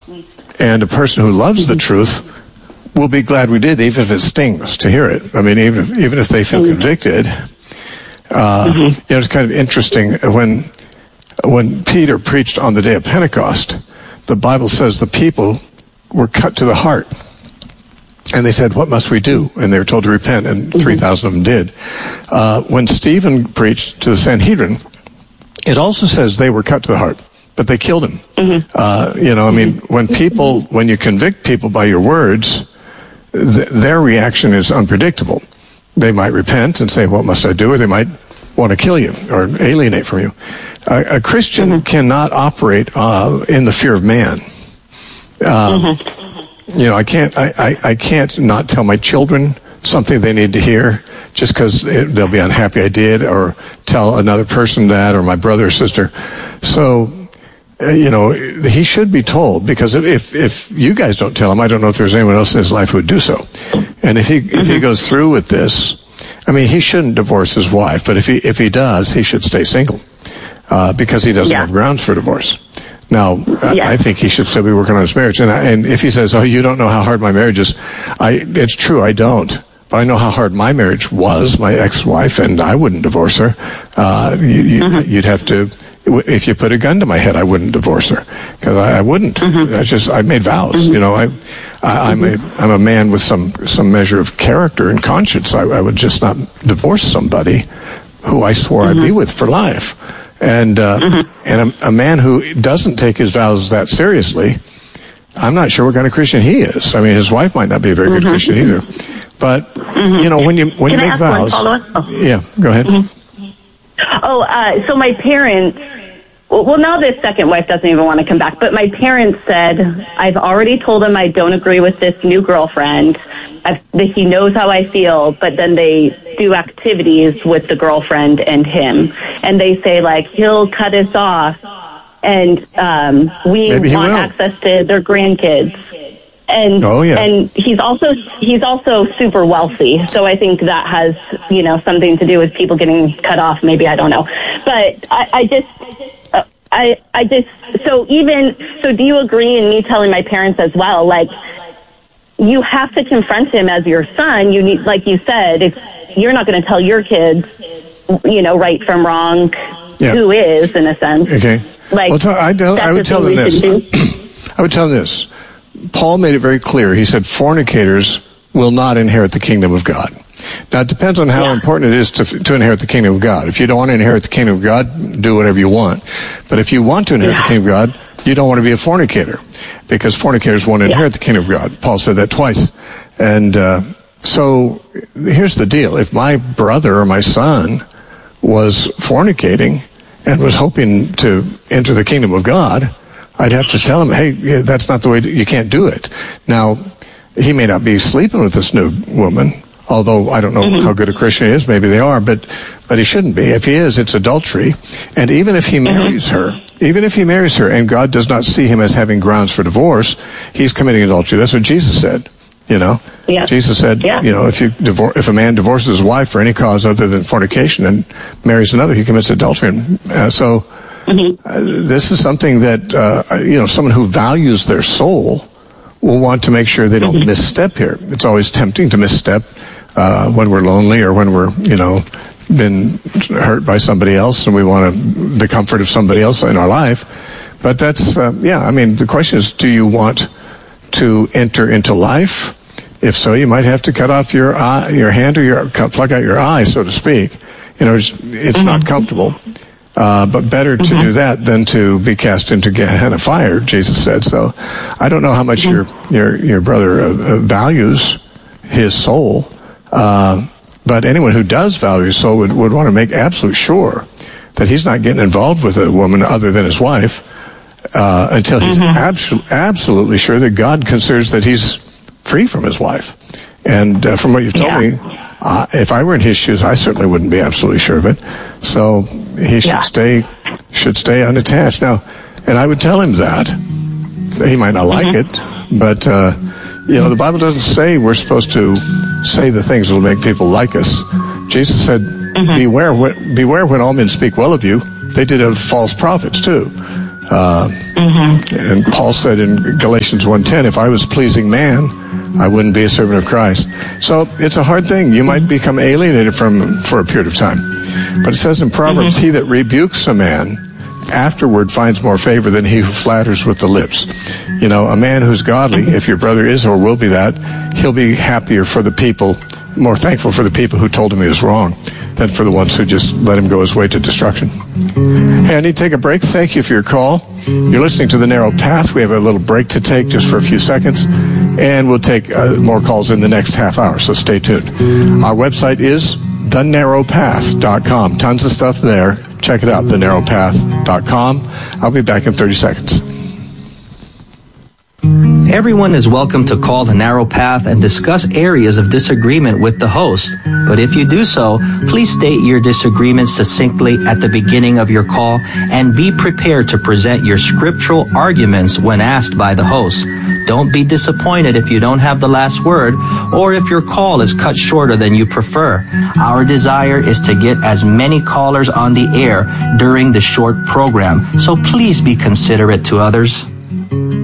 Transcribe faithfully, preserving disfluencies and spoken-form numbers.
And a person who loves the truth will be glad we did, even if it stings to hear it. I mean, even if, even if they feel convicted. Uh, mm-hmm. You know, it's kind of interesting when when Peter preached on the day of Pentecost. The Bible says the people were cut to the heart, and they said, "What must we do?" And they were told to repent, and mm-hmm. three thousand of them did. Uh, when Stephen preached to the Sanhedrin, it also says they were cut to the heart, but they killed him. Mm-hmm. Uh, you know, I mean, when people, when you convict people by your words, th- their reaction is unpredictable. They might repent and say, "What must I do?" Or they might want to kill you or alienate from you. Uh, a Christian mm-hmm. cannot operate uh, in the fear of man. Uh, mm-hmm. You know, I can't, I, I, I can't not tell my children something they need to hear just because they'll be unhappy I did, or tell another person that, or my brother or sister. So, uh, you know, he should be told, because if if you guys don't tell him, I don't know if there's anyone else in his life who would do so. And if he mm-hmm. if he goes through with this, I mean, he shouldn't divorce his wife, but if he if he does, he should stay single, uh, because he doesn't yeah. have grounds for divorce. Now, yeah. I, I think he should still be working on his marriage. And I, and if he says, "Oh, you don't know how hard my marriage is," I it's true, I don't. But I know how hard my marriage was, my ex-wife, and I wouldn't divorce her. Uh, you, you, mm-hmm. You'd have to, if you put a gun to my head, I wouldn't divorce her, because I, I wouldn't. Mm-hmm. I just, I made vows. Mm-hmm. You know, I, I, I'm a, I'm a man with some, some measure of character and conscience. I, I would just not divorce somebody who I swore mm-hmm. I'd be with for life. And, uh, mm-hmm. and a, a man who doesn't take his vows that seriously, I'm not sure what kind of Christian he is. I mean, his wife might not be a very good mm-hmm. Christian either. But, mm-hmm. you know, when you when Can you I make ask vows... One follow-up? Oh. Yeah, go ahead. Mm-hmm. Oh, uh, so my parents... Well, now this second wife doesn't even want to come back, but my parents said, I've already told him I don't agree with this new girlfriend. I've, that he knows how I feel, but then they do activities with the girlfriend and him. And they say, like, he'll cut us off, and um, we Maybe he want will. access to their grandkids. And oh, yeah. and he's also he's also super wealthy, so I think that has, you know, something to do with people getting cut off. Maybe, I don't know, but I, I just uh, I I just so even so. Do you agree in me telling my parents as well? Like, you have to confront him as your son. You need, like you said, if you're not going to tell your kids, you know, right from wrong, yeah. who is, in a sense. Okay. Like, well, t- I, tell, I would tell them this. I would tell them this. Paul made it very clear. He said fornicators will not inherit the kingdom of God. Now, it depends on how yeah. important it is to to inherit the kingdom of God. If you don't want to inherit the kingdom of God, do whatever you want. But if you want to inherit yeah. the kingdom of God, you don't want to be a fornicator, because fornicators won't inherit yeah. the kingdom of God. Paul said that twice. And uh, so here's the deal. If my brother or my son was fornicating and was hoping to enter the kingdom of God, I'd have to tell him, hey, yeah, that's not the way, to, you can't do it. Now, he may not be sleeping with this new woman, although I don't know mm-hmm. how good a Christian he is. Maybe they are, but but he shouldn't be. If he is, it's adultery. And even if he marries mm-hmm. her, even if he marries her and God does not see him as having grounds for divorce, he's committing adultery. That's what Jesus said. You know, yeah. Jesus said, yeah. you know, if you divor- if a man divorces his wife for any cause other than fornication and marries another, he commits adultery. And uh, so. Mm-hmm. Uh, this is something that, uh, you know, someone who values their soul will want to make sure they don't mm-hmm. misstep here. It's always tempting to misstep uh, when we're lonely, or when we're, you know, been hurt by somebody else and we want to, the comfort of somebody else in our life. But that's, uh, yeah, I mean, the question is, do you want to enter into life? If so, you might have to cut off your eye, your hand, or your pluck out your eye, so to speak. You know, it's, it's mm-hmm. not comfortable. Uh, but better to mm-hmm. do that than to be cast into Gehenna fire, Jesus said. So I don't know how much mm-hmm. your, your, your brother uh, values his soul. Uh, but anyone who does value his soul would, would want to make absolute sure that he's not getting involved with a woman other than his wife, uh, until he's mm-hmm. abso- absolutely sure that God considers that he's free from his wife. And uh, from what you've told yeah. me, Uh, if I were in his shoes, I certainly wouldn't be absolutely sure of it. So he should yeah. stay should stay unattached. Now, and I would tell him that. He might not like mm-hmm. it, but, uh, you know, the Bible doesn't say we're supposed to say the things that will make people like us. Jesus said, mm-hmm. beware, beware when all men speak well of you. They did it of false prophets, too. Uh, mm-hmm. And Paul said in Galatians one ten, if I was pleasing man, I wouldn't be a servant of Christ. So it's a hard thing. You might become alienated from for a period of time. But it says in Proverbs, mm-hmm. he that rebukes a man afterward finds more favor than he who flatters with the lips. You know, a man who's godly, if your brother is or will be that, he'll be happier for the people, more thankful for the people who told him he was wrong than for the ones who just let him go his way to destruction. Hey, I need to take a break. Thank you for your call. You're listening to The Narrow Path. We have a little break to take just for a few seconds, and we'll take uh, more calls in the next half hour, so stay tuned. Our website is the narrow path dot com. Tons of stuff there. Check it out, the narrow path dot com. I'll be back in thirty seconds. Everyone is welcome to call The Narrow Path and discuss areas of disagreement with the host. But if you do so, please state your disagreement succinctly at the beginning of your call and be prepared to present your scriptural arguments when asked by the host. Don't be disappointed if you don't have the last word or if your call is cut shorter than you prefer. Our desire is to get as many callers on the air during the short program, so please be considerate to others.